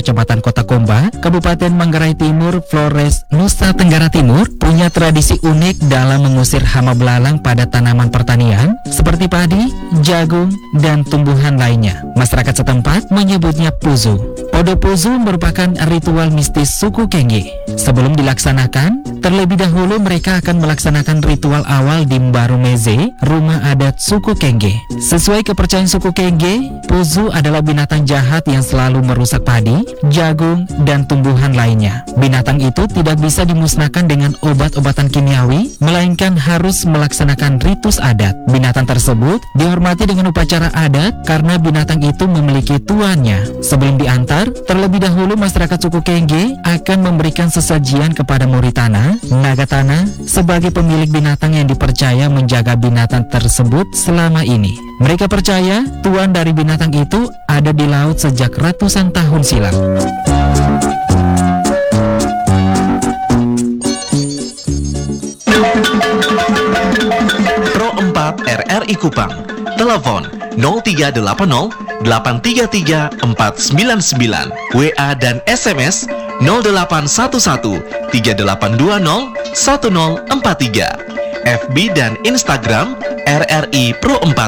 Kecamatan Kota Komba, Kabupaten Manggarai Timur, Flores, Nusa Tenggara Timur, punya tradisi unik dalam mengusir hama belalang pada tanaman pertanian seperti padi, jagung, dan tumbuhan lainnya. Masyarakat setempat menyebutnya Puzu. Odo Puzu merupakan ritual mistis suku Kenge. Sebelum dilaksanakan, terlebih dahulu mereka akan melaksanakan ritual awal di Mbaru Meze, rumah adat suku Kenge. Sesuai kepercayaan suku Kenge, Puzu adalah binatang jahat yang selalu merusak padi, jagung, dan tumbuhan lainnya. Binatang itu tidak bisa dimusnahkan dengan obat-obatan kimiawi, melainkan harus melaksanakan ritus adat. Binatang tersebut dihormati dengan upacara adat karena binatang itu memiliki tuannya. Sebelum diantar, terlebih dahulu masyarakat suku Kenge akan memberikan sesajian kepada Muritana, naga tanah, sebagai pemilik binatang yang dipercaya menjaga binatang tersebut selama ini. Mereka percaya tuan dari binatang itu ada di laut sejak ratusan tahun silam. Pro 4 RRI Kupang. Telepon 0380 833 499. WA dan SMS 0811 3820 1043. FB dan Instagram RRI Pro 4